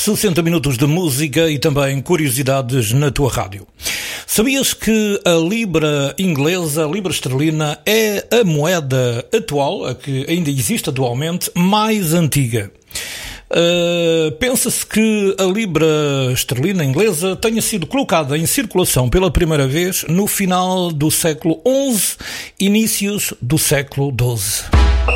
60 minutos de música e também curiosidades na tua rádio. Sabias que a libra inglesa, a libra esterlina, é a moeda atual, a que ainda existe atualmente, mais antiga? Pensa-se que a libra esterlina inglesa tenha sido colocada em circulação pela primeira vez no final do século XI, inícios do século XII.